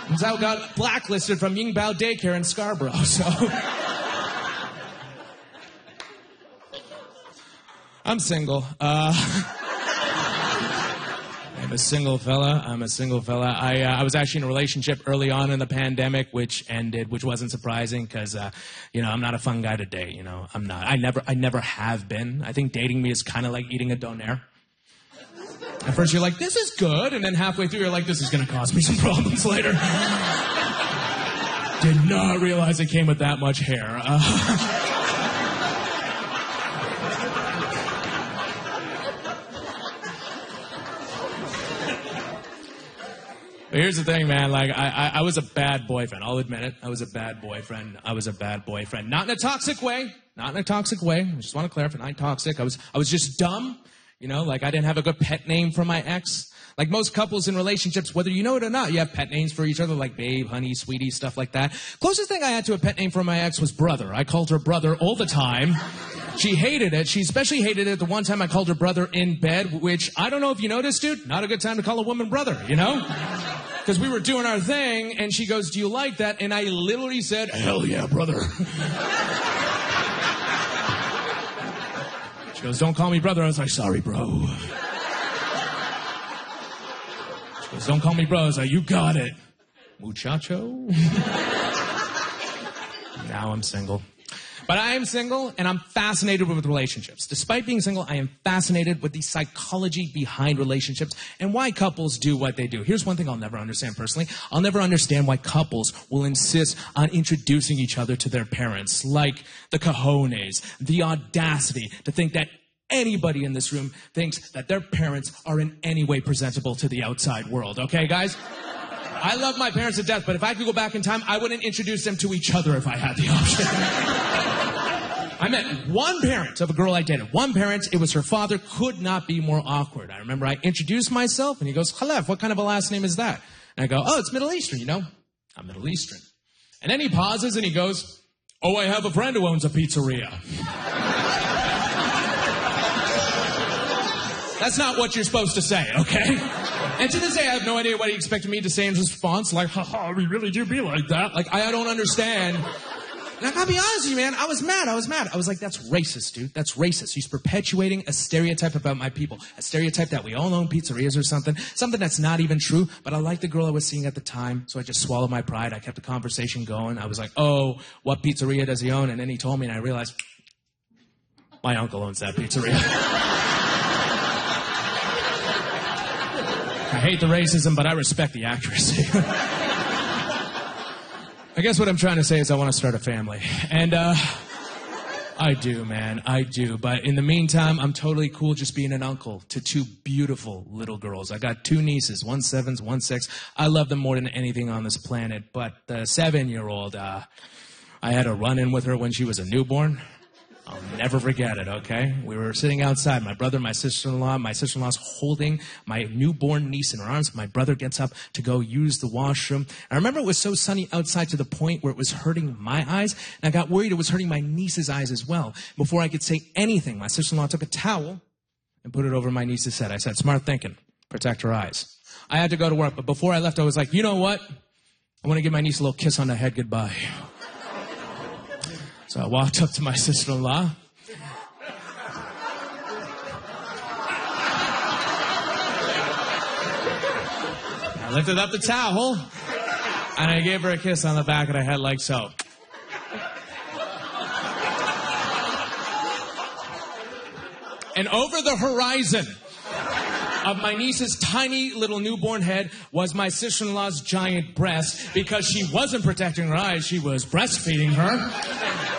I got blacklisted from Yingbao Daycare in Scarborough, so... I'm single. I'm a single fella. I was actually in a relationship early on in the pandemic, which ended, which wasn't surprising because, I'm not a fun guy to date, I'm not. I never have been. I think dating me is kind of like eating a donair. At first you're like, this is good, and then halfway through you're like, this is going to cause me some problems later. Did not realize it came with that much hair. But here's the thing, man. Like, I was a bad boyfriend. I'll admit it. I was a bad boyfriend. Not in a toxic way. I just want to clarify. Not toxic. I was just dumb. Like I didn't have a good pet name for my ex. Like most couples in relationships, whether you know it or not, you have pet names for each other, like babe, honey, sweetie, stuff like that. Closest thing I had to a pet name for my ex was brother. I called her brother all the time. She hated it. She especially hated it the one time I called her brother in bed, which I don't know if you noticed, dude. Not a good time to call a woman brother, Because we were doing our thing, and she goes, do you like that? And I literally said, hell yeah, brother. She goes, don't call me brother. I was like, sorry, bro. She goes, don't call me bro. I was like, you got it. Muchacho. Now I'm single. But I am single, and I'm fascinated with relationships. Despite being single, I am fascinated with the psychology behind relationships and why couples do what they do. Here's one thing I'll never understand personally. I'll never understand why couples will insist on introducing each other to their parents. Like the cojones, the audacity to think that anybody in this room thinks that their parents are in any way presentable to the outside world. Okay, guys? I love my parents to death, but if I could go back in time, I wouldn't introduce them to each other if I had the option. I met one parent of a girl I dated. One parent, it was her father, could not be more awkward. I remember I introduced myself, and he goes, Khalef, what kind of a last name is that? And I go, oh, it's Middle Eastern, I'm Middle Eastern. And then he pauses, and he goes, oh, I have a friend who owns a pizzeria. That's not what you're supposed to say, okay? And to this day, I have no idea what he expected me to say in response. Like, haha, we really do be like that. Like, I don't understand. And I gotta be honest with you, man. I was mad. I was like, that's racist, dude. That's racist. He's perpetuating a stereotype about my people. A stereotype that we all own pizzerias or something. Something that's not even true. But I liked the girl I was seeing at the time, so I just swallowed my pride. I kept the conversation going. I was like, oh, what pizzeria does he own? And then he told me, and I realized, my uncle owns that pizzeria. I hate the racism, but I respect the accuracy. I guess what I'm trying to say is I want to start a family. And, I do, man. I do. But in the meantime, I'm totally cool just being an uncle to two beautiful little girls. I got two nieces, 1 7, 1 6. I love them more than anything on this planet. But the 7-year-old, I had a run-in with her when she was a newborn. I'll never forget it, okay? We were sitting outside, my brother, my sister-in-law. My sister-in-law's holding my newborn niece in her arms. My brother gets up to go use the washroom. I remember it was so sunny outside to the point where it was hurting my eyes, and I got worried it was hurting my niece's eyes as well. Before I could say anything, my sister-in-law took a towel and put it over my niece's head. I said, smart thinking, protect her eyes. I had to go to work, but before I left, I was like, you know what? I want to give my niece a little kiss on the head goodbye. So I walked up to my sister-in-law. I lifted up the towel, and I gave her a kiss on the back of the head like so. And over the horizon of my niece's tiny little newborn head was my sister-in-law's giant breast. Because she wasn't protecting her eyes, she was breastfeeding her.